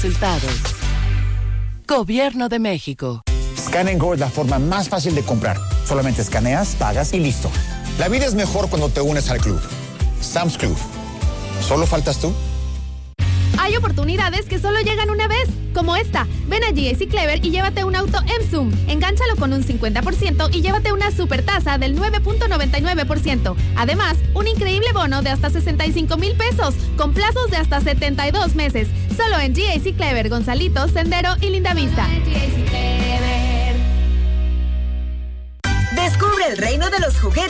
Resultados. Gobierno de México. Scan & Go es la forma más fácil de comprar. Solamente escaneas, pagas y listo. La vida es mejor cuando te unes al club. Sam's Club. ¿Solo faltas tú? Hay oportunidades que solo llegan una vez, como esta. Ven a GAC Clever y llévate un auto Mzum. Engánchalo con un 50% y llévate una super tasa del 9.99%. Además, un increíble bono de hasta 65,000 pesos, con plazos de hasta 72 meses. Solo en GAC Clever, Gonzalito, Sendero y Lindavista. Descubre el reino de los juguetes